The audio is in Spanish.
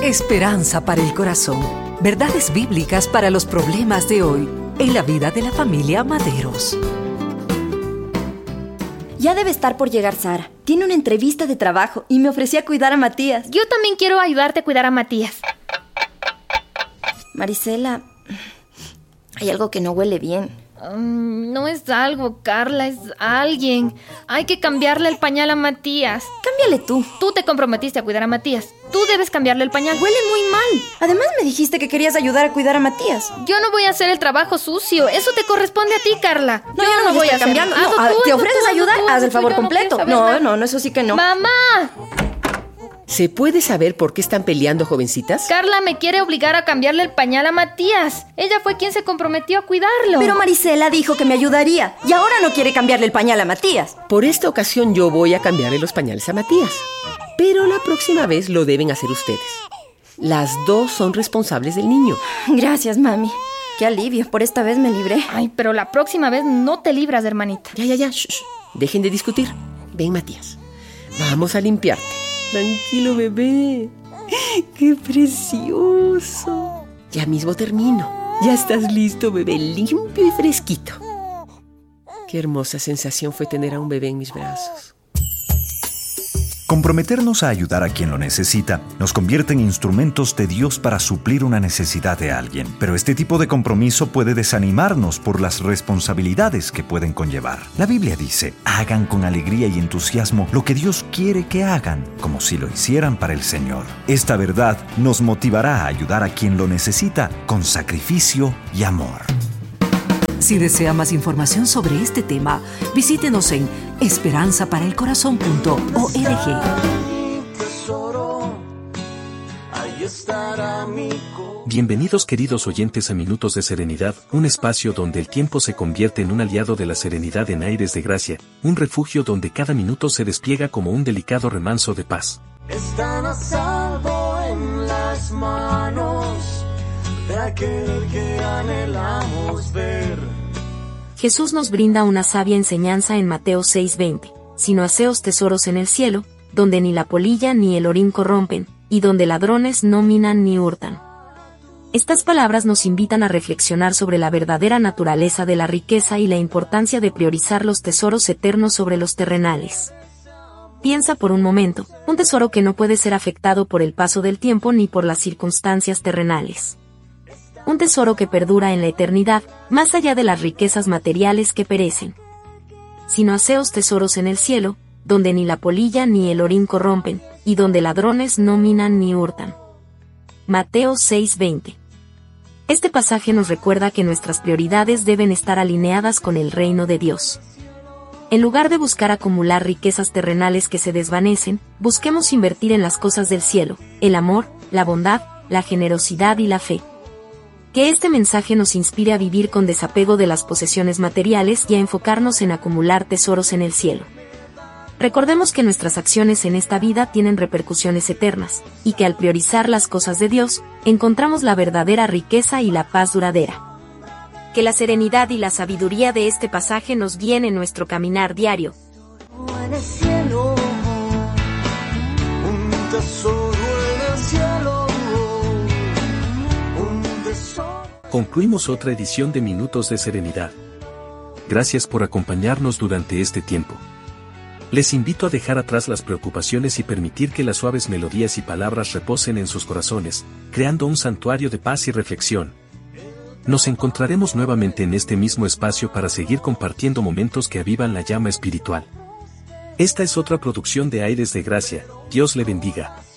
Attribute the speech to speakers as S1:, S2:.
S1: Esperanza para el corazón. Verdades bíblicas para los problemas de hoy en la vida de la familia Maderos.
S2: Ya debe estar por llegar Sara. Tiene una entrevista de trabajo y me ofrecía cuidar a Matías.
S3: Yo también quiero ayudarte a cuidar a Matías.
S2: Marisela, hay algo que no huele bien.
S3: No es algo, Carla, es alguien. Hay que cambiarle el pañal a Matías.
S2: Cámbiale tú.
S3: Tú te comprometiste a cuidar a Matías. Tú debes cambiarle el pañal.
S2: Huele muy mal. Además me dijiste que querías ayudar a cuidar a Matías.
S3: Yo no voy a hacer el trabajo sucio. Eso te corresponde a ti, Carla.
S2: No, yo no voy a cambiarlo. ¿Te ofreces ayudar? Haz el favor completo. No, eso sí que no.
S3: ¡Mamá!
S4: ¿Se puede saber por qué están peleando, jovencitas?
S3: Carla me quiere obligar a cambiarle el pañal a Matías. Ella fue quien se comprometió a cuidarlo.
S2: Pero Marisela dijo que me ayudaría y ahora no quiere cambiarle el pañal a Matías.
S4: Por esta ocasión yo voy a cambiarle los pañales a Matías. Pero la próxima vez lo deben hacer ustedes. Las dos son responsables del niño.
S2: Gracias, mami. Qué alivio, por esta vez me libré.
S3: Ay, pero la próxima vez no te libras, hermanita.
S4: Ya. Shh. Dejen de discutir. Ven, Matías. Vamos a limpiarte. Tranquilo, bebé. ¡Qué precioso! Ya mismo termino. Ya estás listo, bebé, limpio y fresquito. Qué hermosa sensación fue tener a un bebé en mis brazos.
S5: Comprometernos a ayudar a quien lo necesita nos convierte en instrumentos de Dios para suplir una necesidad de alguien. Pero este tipo de compromiso puede desanimarnos por las responsabilidades que pueden conllevar. La Biblia dice, hagan con alegría y entusiasmo lo que Dios quiere que hagan, como si lo hicieran para el Señor. Esta verdad nos motivará a ayudar a quien lo necesita con sacrificio y amor.
S1: Si desea más información sobre este tema, visítenos en esperanzaparaelcorazon.org.
S6: Bienvenidos, queridos oyentes, a Minutos de Serenidad, un espacio donde el tiempo se convierte en un aliado de la serenidad en aires de gracia, un refugio donde cada minuto se despliega como un delicado remanso de paz.
S7: Están a salvo en las manos de aquel que anhelamos ver.
S8: Jesús nos brinda una sabia enseñanza en Mateo 6:20. Sino haceos tesoros en el cielo, donde ni la polilla ni el orín corrompen, y donde ladrones no minan ni hurtan. Estas palabras nos invitan a reflexionar sobre la verdadera naturaleza de la riqueza y la importancia de priorizar los tesoros eternos sobre los terrenales. Piensa por un momento, un tesoro que no puede ser afectado por el paso del tiempo ni por las circunstancias terrenales. Un tesoro que perdura en la eternidad, más allá de las riquezas materiales que perecen. Sino haceos tesoros en el cielo, donde ni la polilla ni el orín corrompen, y donde ladrones no minan ni hurtan. Mateo 6:20. Este pasaje nos recuerda que nuestras prioridades deben estar alineadas con el reino de Dios. En lugar de buscar acumular riquezas terrenales que se desvanecen, busquemos invertir en las cosas del cielo, el amor, la bondad, la generosidad y la fe. Que este mensaje nos inspire a vivir con desapego de las posesiones materiales y a enfocarnos en acumular tesoros en el cielo. Recordemos que nuestras acciones en esta vida tienen repercusiones eternas, y que al priorizar las cosas de Dios, encontramos la verdadera riqueza y la paz duradera. Que la serenidad y la sabiduría de este pasaje nos guíen en nuestro caminar diario.
S7: En el cielo, un tesoro en el cielo, un tesoro.
S6: Concluimos otra edición de Minutos de Serenidad. Gracias por acompañarnos durante este tiempo. Les invito a dejar atrás las preocupaciones y permitir que las suaves melodías y palabras reposen en sus corazones, creando un santuario de paz y reflexión. Nos encontraremos nuevamente en este mismo espacio para seguir compartiendo momentos que avivan la llama espiritual. Esta es otra producción de Aires de Gracia. Dios le bendiga.